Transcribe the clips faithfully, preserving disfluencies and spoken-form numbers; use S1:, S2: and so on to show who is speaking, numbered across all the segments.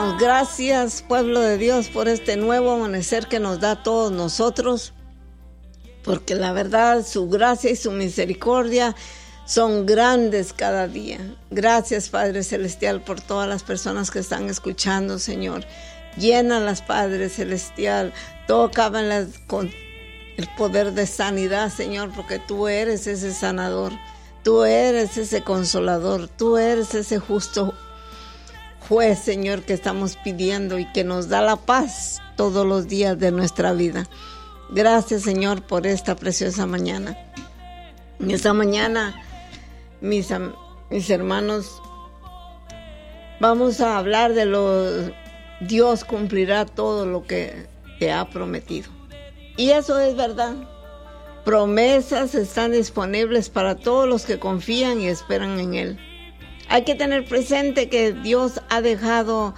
S1: damos gracias, pueblo de Dios, por este nuevo amanecer que nos da a todos nosotros, porque la verdad, su gracia y su misericordia son grandes cada día. Gracias, Padre Celestial, por todas las personas que están escuchando, Señor. Llénalas, Padre Celestial, tócalas con el poder de sanidad, Señor, porque tú eres ese sanador, tú eres ese consolador, tú eres ese justo juez, Señor, que estamos pidiendo y que nos da la paz todos los días de nuestra vida. Gracias, Señor, por esta preciosa mañana. En esta mañana, mis, mis hermanos, vamos a hablar de lo Dios cumplirá todo lo que te ha prometido. Y eso es verdad. Promesas están disponibles para todos los que confían y esperan en Él. Hay que tener presente que Dios ha dejado,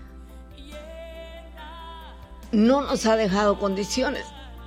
S1: no nos ha dejado condiciones.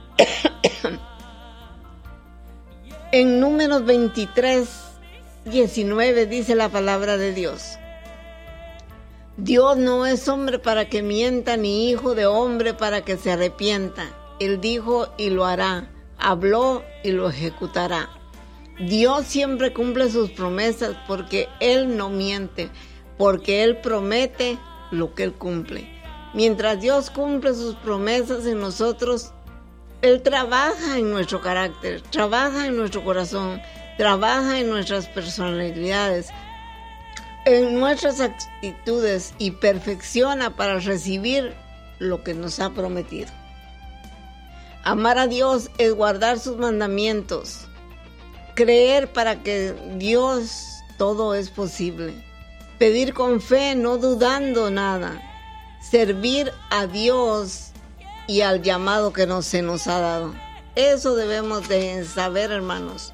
S1: En Números veintitrés, diecinueve dice la palabra de Dios: Dios no es hombre para que mienta, ni hijo de hombre para que se arrepienta. Él dijo y lo hará, habló y lo ejecutará. Dios siempre cumple sus promesas porque Él no miente, porque Él promete lo que Él cumple. Mientras Dios cumple sus promesas en nosotros, Él trabaja en nuestro carácter, trabaja en nuestro corazón, trabaja en nuestras personalidades, en nuestras actitudes y perfecciona para recibir lo que nos ha prometido. Amar a Dios es guardar sus mandamientos. Creer para que Dios todo es posible. Pedir con fe, no dudando nada. Servir a Dios y al llamado que nos, se nos ha dado. Eso debemos de saber, hermanos.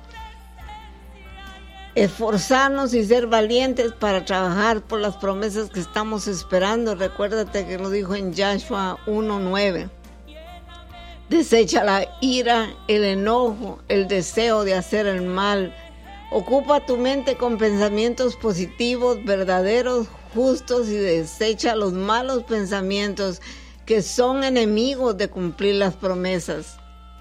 S1: Esforzarnos y ser valientes para trabajar por las promesas que estamos esperando. Recuérdate que lo dijo en Joshua uno nueve. Desecha la ira, el enojo, el deseo de hacer el mal. Ocupa tu mente con pensamientos positivos, verdaderos, justos y desecha los malos pensamientos que son enemigos de cumplir las promesas.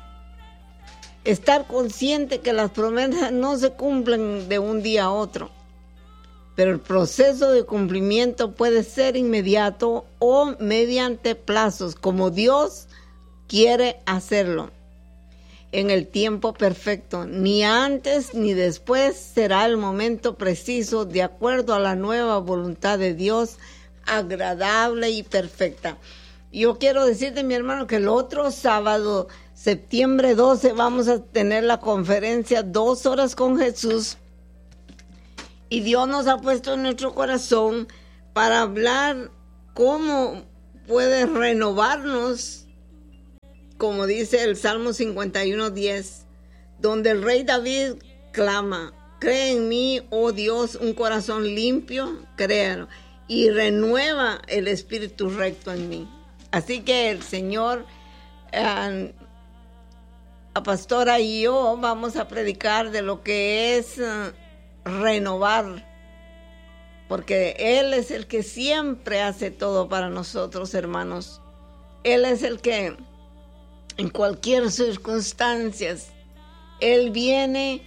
S1: Estar consciente que las promesas no se cumplen de un día a otro, pero el proceso de cumplimiento puede ser inmediato o mediante plazos, como Dios quiere hacerlo. En el tiempo perfecto, ni antes ni después será el momento preciso de acuerdo a la nueva voluntad de Dios, agradable y perfecta. Yo quiero decirte, mi hermano, que el otro sábado, septiembre doce, vamos a tener la conferencia Dos Horas con Jesús. Y Dios nos ha puesto en nuestro corazón para hablar cómo puede renovarnos, como dice el Salmo cincuenta y uno diez, donde el rey David clama: cree en mí, oh Dios, un corazón limpio, créalo, y renueva el espíritu recto en mí. Así que el Señor, eh, la pastora y yo vamos a predicar de lo que es uh, renovar, porque Él es el que siempre hace todo para nosotros, hermanos. Él es el que en cualquier circunstancia, Él viene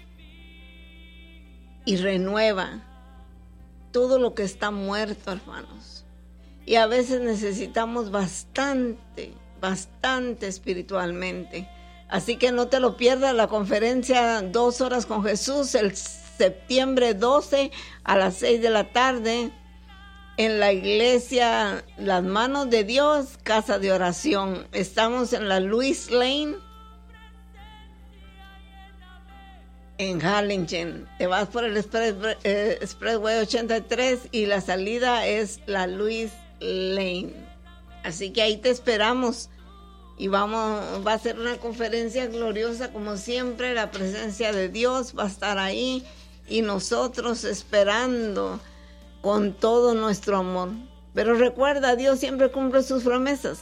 S1: y renueva todo lo que está muerto, hermanos. Y a veces necesitamos bastante, bastante espiritualmente. Así que no te lo pierdas, la conferencia Dos Horas con Jesús, el septiembre doce a las seis de la tarde, en la iglesia Las Manos de Dios, Casa de Oración. Estamos en la Louis Lane, en Harlingen. Te vas por el Express, eh, Expressway ochenta y tres y la salida es la Louis Lane. Así que ahí te esperamos y vamos, va a ser una conferencia gloriosa como siempre. La presencia de Dios va a estar ahí y nosotros esperando con todo nuestro amor. Pero recuerda, Dios siempre cumple sus promesas.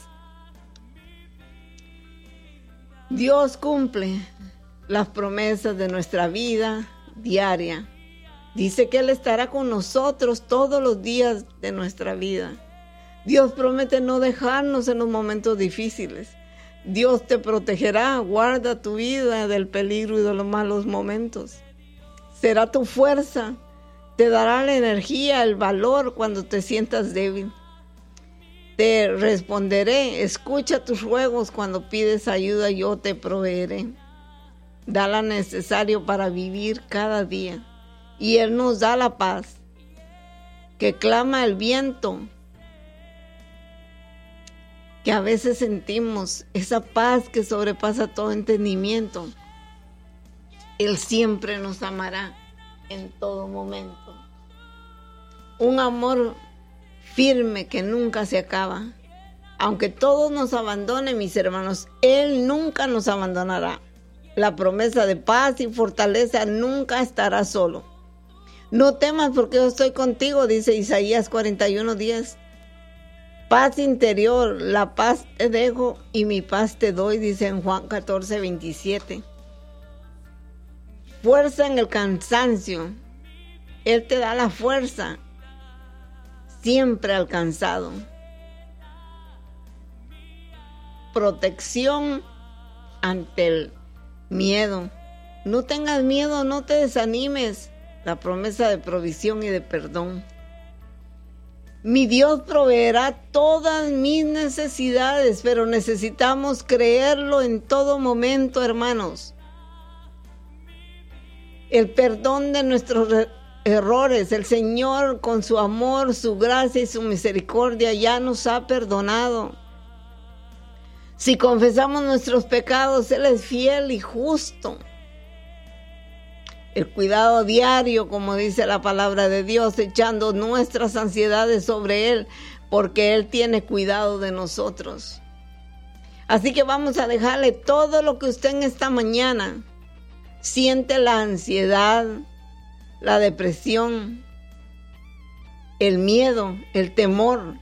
S1: Dios cumple las promesas de nuestra vida diaria. Dice que Él estará con nosotros todos los días de nuestra vida. Dios promete no dejarnos en los momentos difíciles. Dios te protegerá, guarda tu vida del peligro y de los malos momentos. Será tu fuerza, te dará la energía, el valor cuando te sientas débil. Te responderé, escucha tus ruegos cuando pides ayuda, yo te proveeré. Da lo necesario para vivir cada día. Y Él nos da la paz que clama el viento, que a veces sentimos, esa paz que sobrepasa todo entendimiento. Él siempre nos amará en todo momento. Un amor firme que nunca se acaba. Aunque todos nos abandonen, mis hermanos, Él nunca nos abandonará. La promesa de paz y fortaleza nunca estará solo. No temas porque yo estoy contigo, dice Isaías cuarenta y uno, diez. Paz interior, la paz te dejo y mi paz te doy, dice en Juan catorce, veintisiete. Fuerza en el cansancio. Él te da la fuerza, siempre alcanzado. Protección ante el miedo. No tengas miedo, no te desanimes. La promesa de provisión y de perdón. Mi Dios proveerá todas mis necesidades, pero necesitamos creerlo en todo momento, hermanos. El perdón de nuestros errores, el Señor con su amor, su gracia y su misericordia ya nos ha perdonado. Si confesamos nuestros pecados, Él es fiel y justo. El cuidado diario, como dice la palabra de Dios, echando nuestras ansiedades sobre Él, porque Él tiene cuidado de nosotros. Así que vamos a dejarle todo lo que usted en esta mañana siente, la ansiedad, la depresión, el miedo, el temor.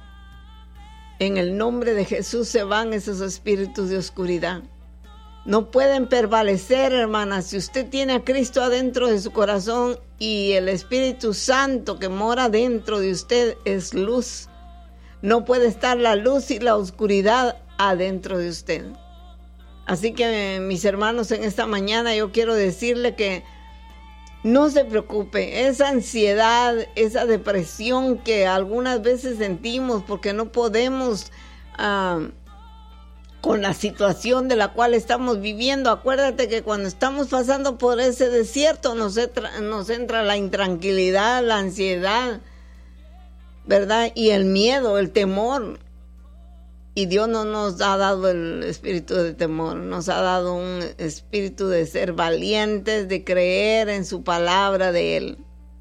S1: En el nombre de Jesús se van esos espíritus de oscuridad. No pueden prevalecer, hermanas. Si usted tiene a Cristo adentro de su corazón y el Espíritu Santo que mora dentro de usted es luz, no puede estar la luz y la oscuridad adentro de usted. Así que, mis hermanos, en esta mañana yo quiero decirle que no se preocupe. Esa ansiedad, esa depresión que algunas veces sentimos porque no podemos Uh, con la situación de la cual estamos viviendo. Acuérdate que cuando estamos pasando por ese desierto nos entra, nos entra la intranquilidad, la ansiedad, ¿verdad? Y el miedo, el temor. Y Dios no nos ha dado el espíritu de temor, nos ha dado un espíritu de ser valientes, de creer en su palabra de Él.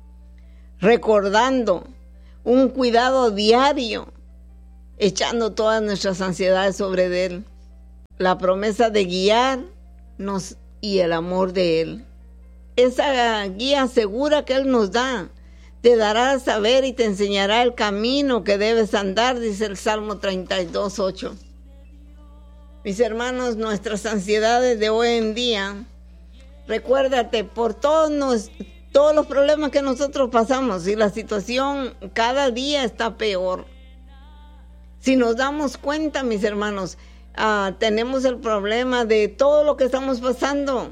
S1: Recordando un cuidado diario, echando todas nuestras ansiedades sobre Él, la promesa de guiarnos y el amor de Él. Esa guía segura que Él nos da, te dará a saber y te enseñará el camino que debes andar, dice el Salmo treinta y dos, ocho. Mis hermanos, nuestras ansiedades de hoy en día, recuérdate, por todos, nos, todos los problemas que nosotros pasamos, y la situación cada día está peor. Si nos damos cuenta, mis hermanos, uh, tenemos el problema de todo lo que estamos pasando.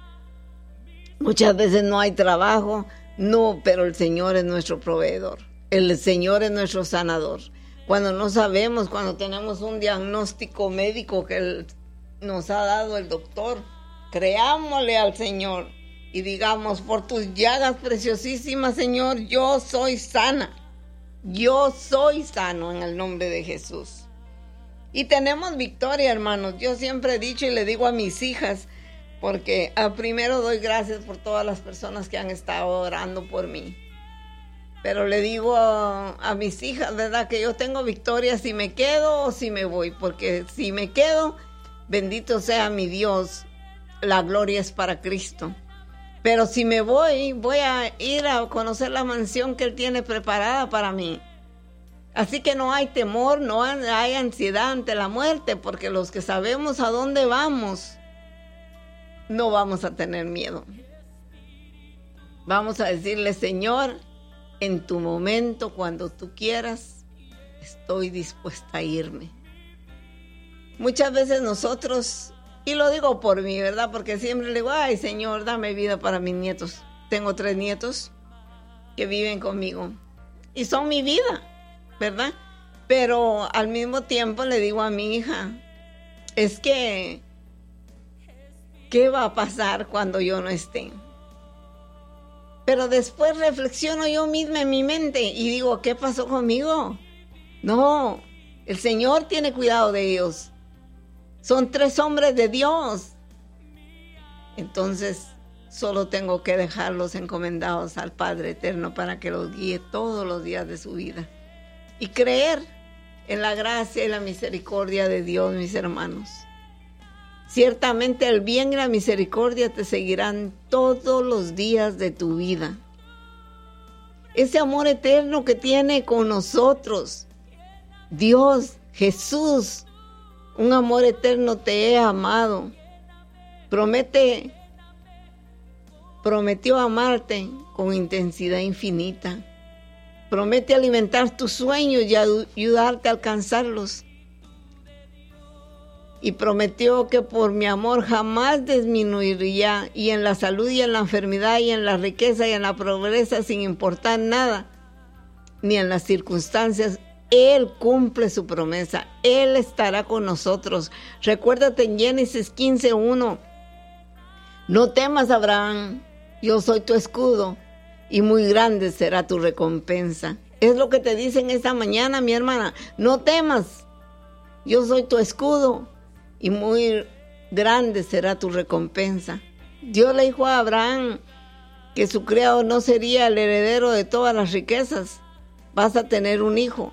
S1: Muchas veces no hay trabajo, no, pero el Señor es nuestro proveedor. El Señor es nuestro sanador. Cuando no sabemos, cuando tenemos un diagnóstico médico que él nos ha dado el doctor, creámosle al Señor y digamos, por tus llagas preciosísimas, Señor, yo soy sana. Yo soy sano en el nombre de Jesús. Y tenemos victoria, hermanos. Yo siempre he dicho y le digo a mis hijas, porque a primero doy gracias por todas las personas que han estado orando por mí. Pero le digo a, a mis hijas, ¿verdad? Que yo tengo victoria si me quedo o si me voy. Porque si me quedo, bendito sea mi Dios, la gloria es para Cristo. Pero si me voy, voy a ir a conocer la mansión que Él tiene preparada para mí. Así que no hay temor, no hay ansiedad ante la muerte, porque los que sabemos a dónde vamos, no vamos a tener miedo. Vamos a decirle, Señor, en tu momento, cuando tú quieras, estoy dispuesta a irme. Muchas veces nosotros, y lo digo por mí, ¿verdad? Porque siempre le digo, ay, Señor, dame vida para mis nietos. Tengo tres nietos que viven conmigo y son mi vida, ¿verdad? Pero al mismo tiempo le digo a mi hija, es que, ¿qué va a pasar cuando yo no esté? Pero después reflexiono yo misma en mi mente y digo, ¿qué pasó conmigo? No, el Señor tiene cuidado de ellos. Son tres hombres de Dios. Entonces, solo tengo que dejarlos encomendados al Padre Eterno para que los guíe todos los días de su vida. Y creer en la gracia y la misericordia de Dios, mis hermanos. Ciertamente el bien y la misericordia te seguirán todos los días de tu vida. Ese amor eterno que tiene con nosotros, Dios, Jesús, un amor eterno te he amado. Promete, prometió amarte con intensidad infinita. Promete alimentar tus sueños y ayudarte a alcanzarlos. Y prometió que por mi amor jamás disminuiría, y en la salud y en la enfermedad y en la riqueza y en la pobreza, sin importar nada, ni en las circunstancias, Él cumple su promesa. Él estará con nosotros. Recuérdate en Génesis quince uno. No temas, Abraham, yo soy tu escudo, y muy grande será tu recompensa. Es lo que te dicen esta mañana, mi hermana. No temas, yo soy tu escudo, y muy grande será tu recompensa. Dios le dijo a Abraham que su criado no sería el heredero de todas las riquezas. Vas a tener un hijo.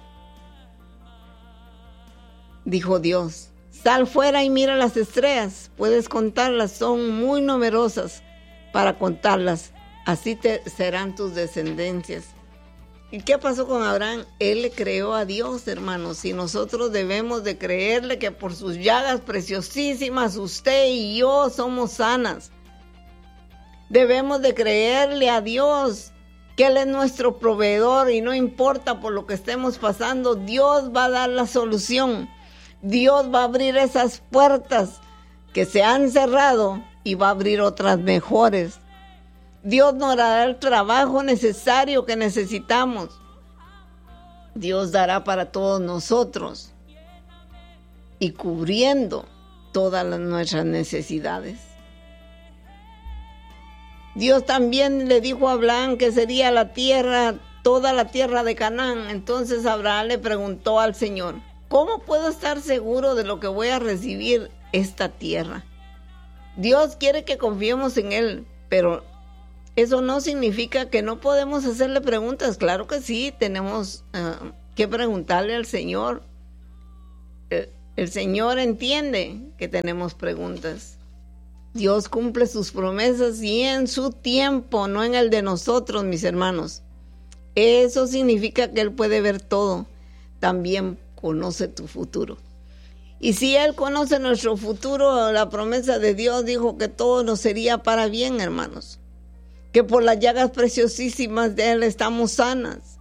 S1: Dijo Dios, sal fuera y mira las estrellas. Puedes contarlas, son muy numerosas para contarlas. Así te serán tus descendencias. ¿Y qué pasó con Abraham? Él le creó a Dios, hermanos, y nosotros debemos de creerle que por sus llagas preciosísimas usted y yo somos sanas. Debemos de creerle a Dios que Él es nuestro proveedor y no importa por lo que estemos pasando, Dios va a dar la solución. Dios va a abrir esas puertas que se han cerrado y va a abrir otras mejores. Dios nos dará el trabajo necesario que necesitamos. Dios dará para todos nosotros y cubriendo todas las nuestras necesidades. Dios también le dijo a Abraham que sería la tierra, toda la tierra de Canaán. Entonces Abraham le preguntó al Señor, ¿cómo puedo estar seguro de lo que voy a recibir esta tierra? Dios quiere que confiemos en Él, pero eso no significa que no podemos hacerle preguntas. Claro que sí, tenemos uh, que preguntarle al Señor. El, el Señor entiende que tenemos preguntas. Dios cumple sus promesas y en su tiempo, no en el de nosotros, mis hermanos. Eso significa que Él puede ver todo. También conoce tu futuro. Y si Él conoce nuestro futuro, la promesa de Dios dijo que todo nos sería para bien, hermanos. Que por las llagas preciosísimas de Él estamos sanas.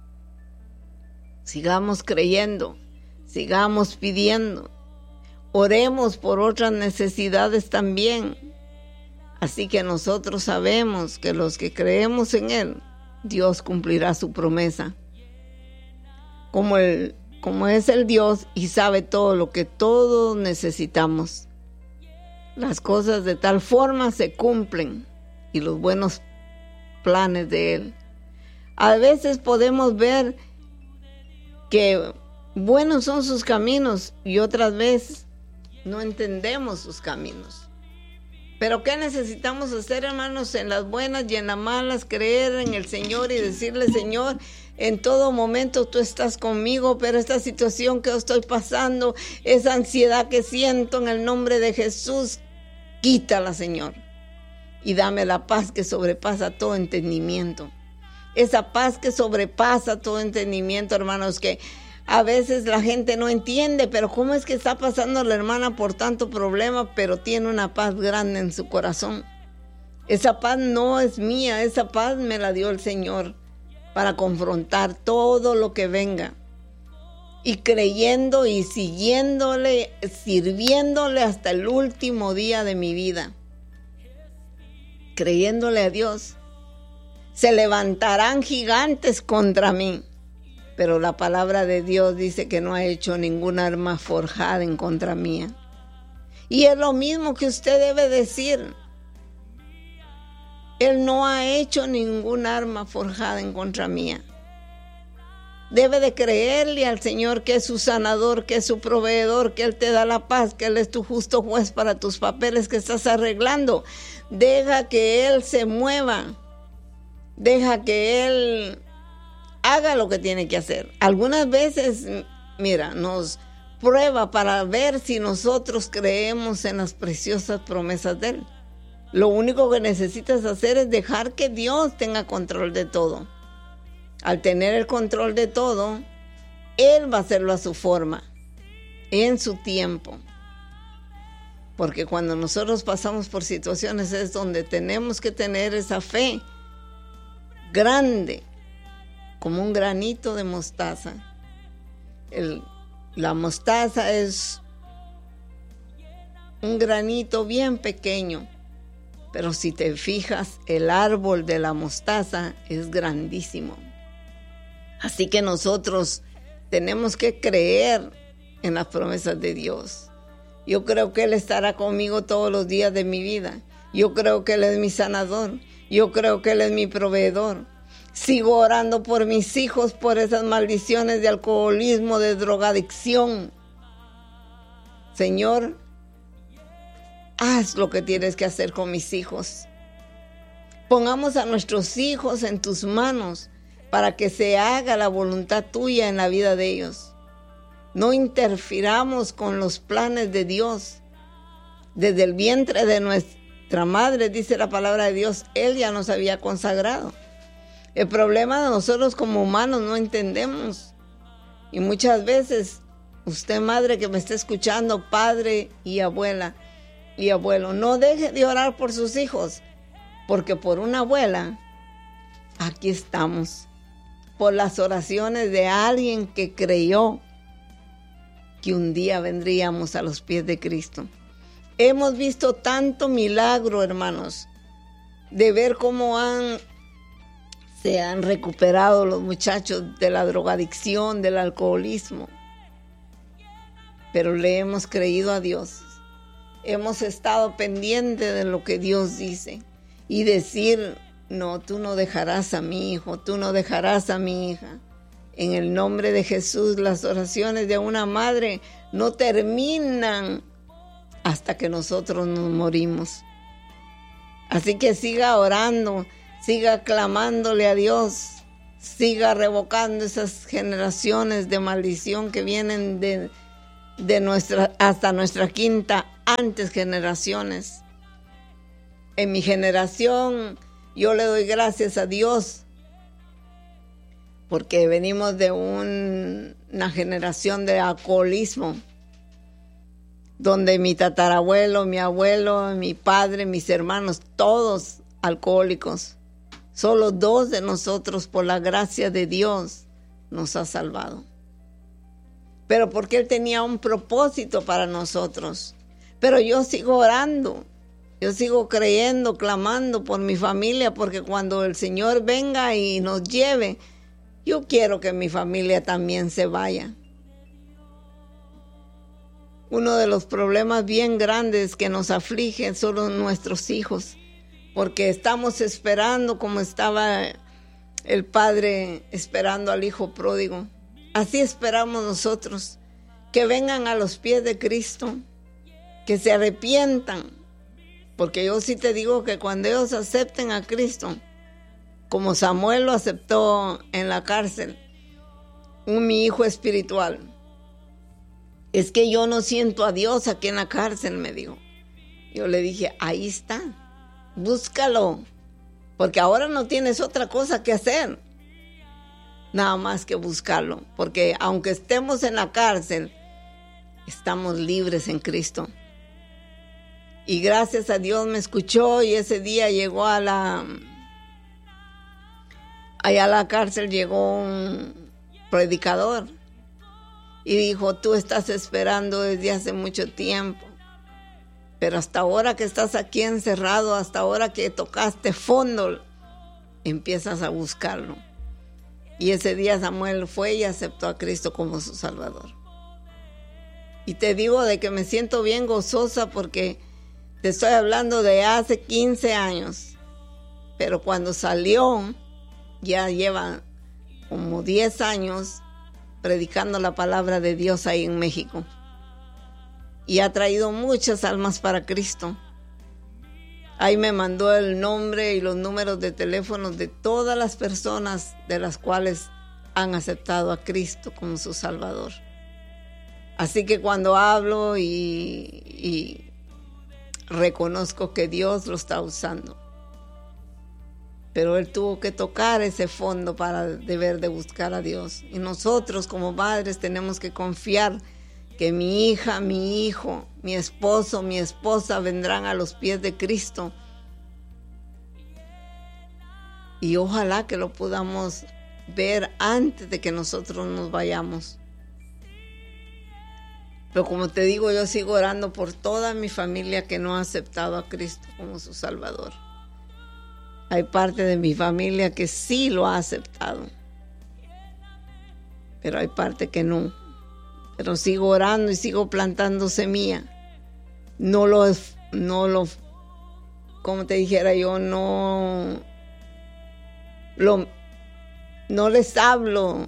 S1: Sigamos creyendo, sigamos pidiendo, oremos por otras necesidades también. Así que nosotros sabemos que los que creemos en Él, Dios cumplirá su promesa. Como, el, como es el Dios y sabe todo lo que todos necesitamos. Las cosas de tal forma se cumplen. Y los buenos planes de Él. A veces podemos ver que buenos son sus caminos y otras veces no entendemos sus caminos. Pero ¿qué necesitamos hacer, hermanos? En las buenas y en las malas, creer en el Señor y decirle, Señor, en todo momento tú estás conmigo, pero esta situación que estoy pasando, esa ansiedad que siento, en el nombre de Jesús, quítala, Señor. Y dame la paz que sobrepasa todo entendimiento. Esa paz que sobrepasa todo entendimiento, hermanos, que a veces la gente no entiende, pero ¿cómo es que está pasando la hermana por tanto problema, pero tiene una paz grande en su corazón? Esa paz no es mía, esa paz me la dio el Señor para confrontar todo lo que venga. y creyendo y siguiéndole, sirviéndole hasta el último día de mi vida. Creyéndole a Dios. Se levantarán gigantes contra mí, pero la palabra de Dios dice que no ha hecho ningún arma forjada en contra mía. Y es lo mismo que usted debe decir. Él no ha hecho ningún arma forjada en contra mía. Debe de creerle al Señor que es su sanador, que es su proveedor, que Él te da la paz, que Él es tu justo juez para tus papeles que estás arreglando. Deja que Él se mueva. Deja que Él haga lo que tiene que hacer. Algunas veces, mira, nos prueba para ver si nosotros creemos en las preciosas promesas de Él. Lo único que necesitas hacer es dejar que Dios tenga control de todo. Al tener el control de todo, Él va a hacerlo a su forma, en su tiempo. Porque cuando nosotros pasamos por situaciones es donde tenemos que tener esa fe grande, como un granito de mostaza. El, la mostaza es un granito bien pequeño, pero si te fijas, el árbol de la mostaza es grandísimo. Así que nosotros tenemos que creer en las promesas de Dios. Yo creo que Él estará conmigo todos los días de mi vida. Yo creo que Él es mi sanador. Yo creo que Él es mi proveedor. Sigo orando por mis hijos, por esas maldiciones de alcoholismo, de drogadicción. Señor, haz lo que tienes que hacer con mis hijos. Pongamos a nuestros hijos en tus manos para que se haga la voluntad tuya en la vida de ellos. No interfiramos con los planes de Dios. Desde el vientre de nuestra madre, dice la palabra de Dios, Él ya nos había consagrado. El problema de nosotros como humanos no entendemos. Y muchas veces, usted madre que me está escuchando, padre y abuela y abuelo, no deje de orar por sus hijos, porque por una abuela, aquí estamos. Por las oraciones de alguien que creyó que un día vendríamos a los pies de Cristo. Hemos visto tanto milagro, hermanos, de ver cómo han, se han recuperado los muchachos de la drogadicción, del alcoholismo. Pero le hemos creído a Dios. Hemos estado pendientes de lo que Dios dice y decir: no, tú no dejarás a mi hijo, tú no dejarás a mi hija. En el nombre de Jesús, las oraciones de una madre no terminan hasta que nosotros nos morimos. Así que siga orando, siga clamándole a Dios, siga revocando esas generaciones de maldición que vienen de, de nuestra, hasta nuestra quinta, antes generaciones. En mi generación, yo le doy gracias a Dios porque venimos de un, una generación de alcoholismo, donde mi tatarabuelo, mi abuelo, mi padre, mis hermanos, todos alcohólicos. Solo dos de nosotros, por la gracia de Dios, nos ha salvado. Pero porque Él tenía un propósito para nosotros. Pero yo sigo orando. Yo sigo creyendo, clamando por mi familia, porque cuando el Señor venga y nos lleve, yo quiero que mi familia también se vaya. Uno de los problemas bien grandes que nos afligen son nuestros hijos, porque estamos esperando como estaba el padre esperando al hijo pródigo. Así esperamos nosotros, que vengan a los pies de Cristo, que se arrepientan. Porque yo sí te digo que cuando ellos acepten a Cristo, como Samuel lo aceptó en la cárcel, un mi hijo espiritual, es que yo no siento a Dios aquí en la cárcel, me dijo. Yo le dije, ahí está, búscalo, porque ahora no tienes otra cosa que hacer, nada más que buscarlo, porque aunque estemos en la cárcel, estamos libres en Cristo. Y gracias a Dios me escuchó y ese día llegó a la... Allá a la cárcel llegó un predicador y dijo, tú estás esperando desde hace mucho tiempo, pero hasta ahora que estás aquí encerrado, hasta ahora que tocaste fondo, empiezas a buscarlo. Y ese día Samuel fue y aceptó a Cristo como su Salvador. Y te digo de que me siento bien gozosa porque te estoy hablando de hace quince años, pero cuando salió ya lleva como diez años predicando la palabra de Dios ahí en México. Y ha traído muchas almas para Cristo. Ahí me mandó el nombre y los números de teléfonos de todas las personas de las cuales han aceptado a Cristo como su Salvador. Así que cuando hablo y, y reconozco que Dios lo está usando. Pero Él tuvo que tocar ese fondo para deber de buscar a Dios. Y nosotros como padres tenemos que confiar que mi hija, mi hijo, mi esposo, mi esposa vendrán a los pies de Cristo. Y ojalá que lo podamos ver antes de que nosotros nos vayamos. Pero como te digo, yo sigo orando por toda mi familia que no ha aceptado a Cristo como su Salvador. Hay parte de mi familia que sí lo ha aceptado, pero hay parte que no. Pero sigo orando y sigo plantando semilla. No lo, no lo, como te dijera yo, no, lo, no les hablo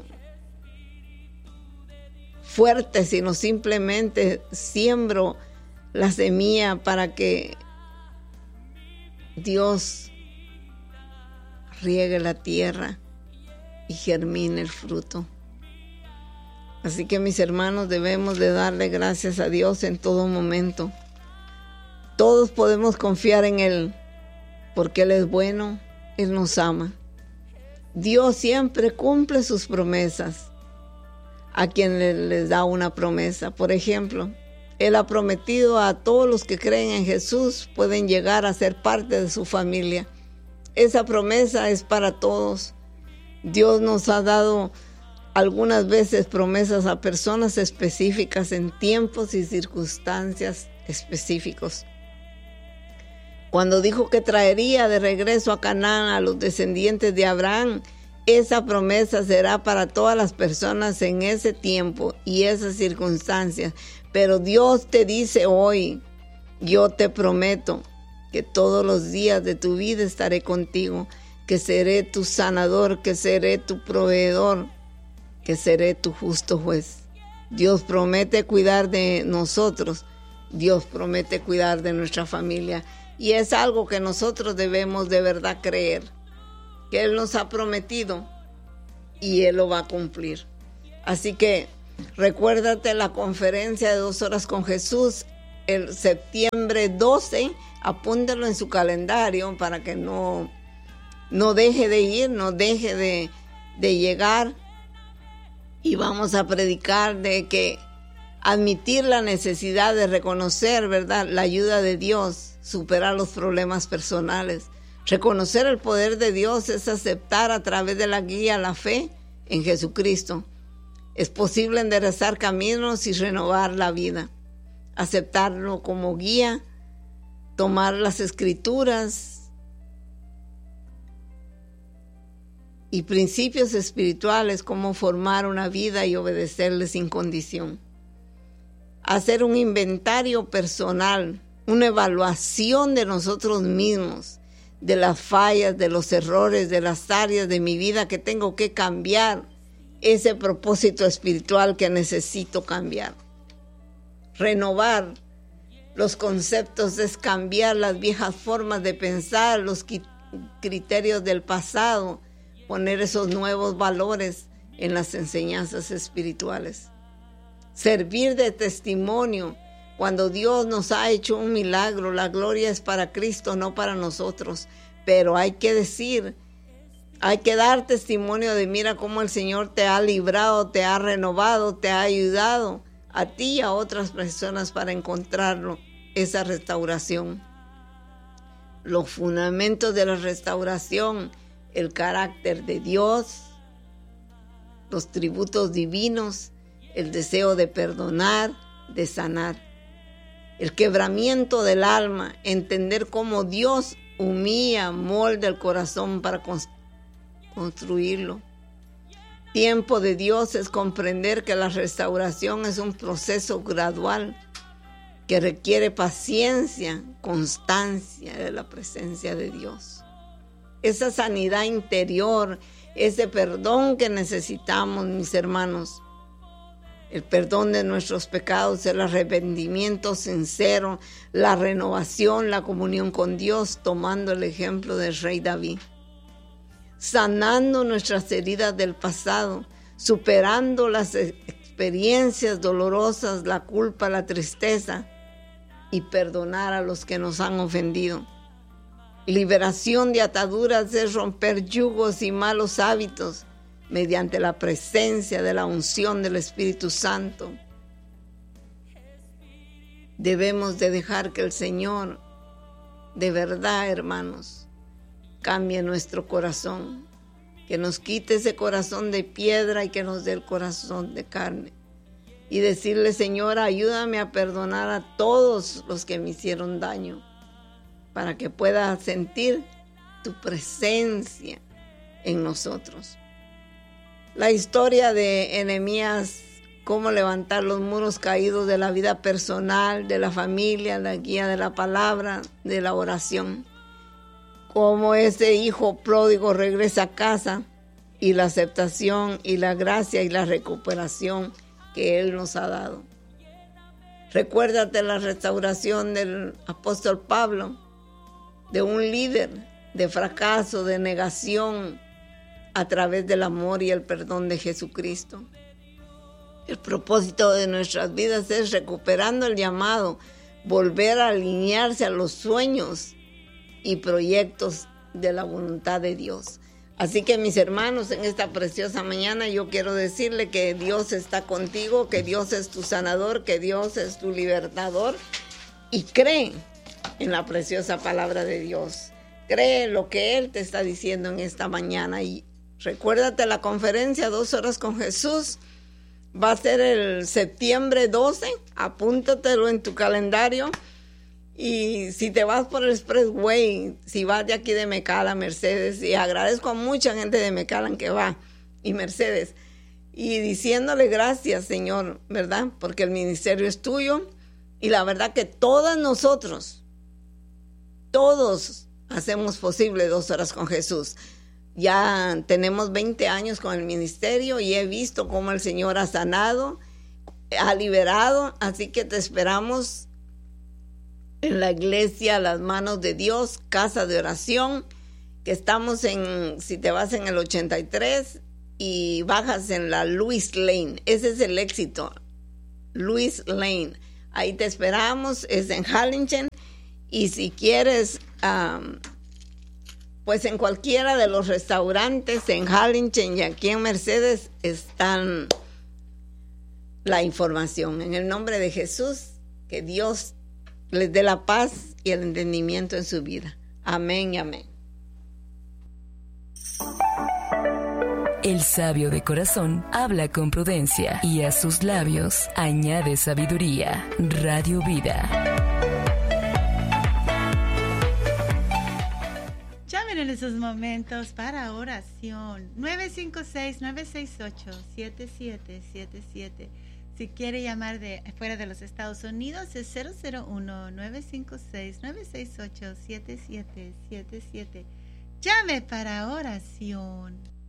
S1: fuerte, sino simplemente siembro la semilla para que Dios riegue la tierra y germine el fruto. Así que mis hermanos, debemos de darle gracias a Dios en todo momento. Todos podemos confiar en Él, porque Él es bueno, Él nos ama. Dios siempre cumple sus promesas a quien les da una promesa. Por ejemplo, Él ha prometido a todos los que creen en Jesús pueden llegar a ser parte de su familia. Esa promesa es para todos. Dios nos ha dado algunas veces promesas a personas específicas en tiempos y circunstancias específicos. Cuando dijo que traería de regreso a Canaán a los descendientes de Abraham, esa promesa será para todas las personas en ese tiempo y esas circunstancias. Pero Dios te dice hoy, yo te prometo que todos los días de tu vida estaré contigo, que seré tu sanador, que seré tu proveedor, que seré tu justo juez. Dios promete cuidar de nosotros, Dios promete cuidar de nuestra familia, y es algo que nosotros debemos de verdad creer, que Él nos ha prometido y Él lo va a cumplir. Así que recuérdate la conferencia de dos horas con Jesús, el septiembre doce, apúntalo en su calendario para que no, no deje de ir, no deje de, de llegar. Y vamos a predicar de que admitir la necesidad de reconocer, ¿verdad?, la ayuda de Dios, superar los problemas personales. Reconocer el poder de Dios es aceptar a través de la guía la fe en Jesucristo. Es posible enderezar caminos y renovar la vida. Aceptarlo como guía, tomar las escrituras y principios espirituales, como formar una vida y obedecerle sin condición. Hacer un inventario personal, una evaluación de nosotros mismos, de las fallas, de los errores, de las áreas de mi vida que tengo que cambiar, ese propósito espiritual que necesito cambiar. Renovar los conceptos es cambiar las viejas formas de pensar, los criterios del pasado, poner esos nuevos valores en las enseñanzas espirituales. Servir de testimonio. Cuando Dios nos ha hecho un milagro, la gloria es para Cristo, no para nosotros. Pero hay que decir, hay que dar testimonio de mira cómo el Señor te ha librado, te ha renovado, te ha ayudado a ti y a otras personas para encontrarlo, esa restauración. Los fundamentos de la restauración, el carácter de Dios, los tributos divinos, el deseo de perdonar, de sanar, el quebramiento del alma, entender cómo Dios humilla, molda el corazón para construirlo. Tiempo de Dios es comprender que la restauración es un proceso gradual que requiere paciencia, constancia de la presencia de Dios. Esa sanidad interior, ese perdón que necesitamos, mis hermanos, el perdón de nuestros pecados, el arrepentimiento sincero, la renovación, la comunión con Dios, tomando el ejemplo del rey David. Sanando nuestras heridas del pasado, superando las experiencias dolorosas, la culpa, la tristeza, y perdonar a los que nos han ofendido. Liberación de ataduras es romper yugos y malos hábitos mediante la presencia de la unción del Espíritu Santo. Debemos de dejar que el Señor, de verdad, hermanos, cambie nuestro corazón, que nos quite ese corazón de piedra y que nos dé el corazón de carne. Y decirle, Señor, ayúdame a perdonar a todos los que me hicieron daño, para que pueda sentir tu presencia en nosotros. La historia de Nehemías, cómo levantar los muros caídos de la vida personal, de la familia, la guía de la palabra, de la oración. Cómo ese hijo pródigo regresa a casa y la aceptación y la gracia y la recuperación que Él nos ha dado. Recuérdate la restauración del apóstol Pablo, de un líder de fracaso, de negación, a través del amor y el perdón de Jesucristo. El propósito de nuestras vidas es, recuperando el llamado, volver a alinearse a los sueños y proyectos de la voluntad de Dios. Así que, mis hermanos, en esta preciosa mañana yo quiero decirle que Dios está contigo, que Dios es tu sanador, que Dios es tu libertador, y cree en la preciosa palabra de Dios. Cree en lo que Él te está diciendo en esta mañana. Y recuérdate, la conferencia Dos Horas con Jesús va a ser el septiembre doce. Apúntatelo en tu calendario. Y si te vas por el Expressway, si vas de aquí de McAllen, Mercedes, y agradezco a mucha gente de McAllen que va, y Mercedes, y diciéndole gracias, Señor, ¿verdad? Porque el ministerio es tuyo, y la verdad que todas nosotros, todos hacemos posible Dos Horas con Jesús. Ya tenemos veinte años con el ministerio y he visto cómo el Señor ha sanado, ha liberado, así que te esperamos en la iglesia Las Manos de Dios, casa de oración, que estamos en, si te vas en el ochenta y tres y bajas en la Louis Lane, ese es el éxito, Louis Lane, ahí te esperamos, es en Harlingen, y si quieres, um, pues en cualquiera de los restaurantes en Harlingen y aquí en Mercedes están la información. En el nombre de Jesús, que Dios les dé la paz y el entendimiento en su vida. Amén y amén.
S2: El sabio de corazón habla con prudencia y a sus labios añade sabiduría. Radio Vida.
S3: Llamen en esos momentos para oración. nueve cinco seis, nueve seis ocho, siete siete siete siete. Si quiere llamar de fuera de los Estados Unidos es cero cero uno, nueve cinco seis, nueve seis ocho, siete siete siete siete. Llame para oración.